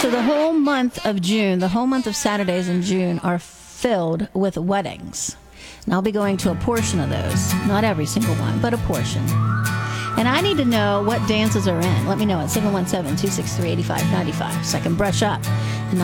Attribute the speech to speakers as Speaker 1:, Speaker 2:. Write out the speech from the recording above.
Speaker 1: So the whole month of June, the whole month of Saturdays in June are filled with weddings. And I'll be going to a portion of those. Not every single one, but a portion. And I need to know what dances are in. Let me know at 717-263-8595 so I can brush up and